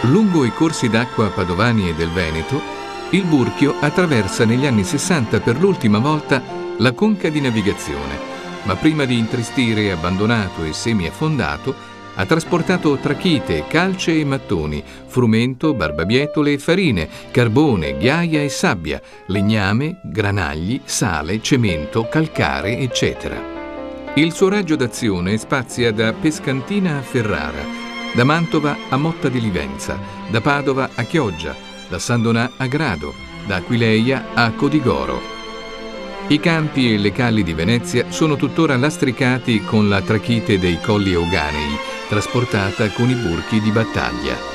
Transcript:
Lungo i corsi d'acqua padovani e del Veneto, il Burchio attraversa negli anni 60 per l'ultima volta la conca di navigazione, ma prima di intristire abbandonato e semi-affondato, ha trasportato trachite, calce e mattoni, frumento, barbabietole e farine, carbone, ghiaia e sabbia, legname, granagli, sale, cemento, calcare, eccetera. Il suo raggio d'azione spazia da Pescantina a Ferrara, da Mantova a Motta di Livenza, da Padova a Chioggia, da San Donà a Grado, da Aquileia a Codigoro. I campi e le calli di Venezia sono tuttora lastricati con la trachite dei colli euganei, trasportata con i burchi di battaglia.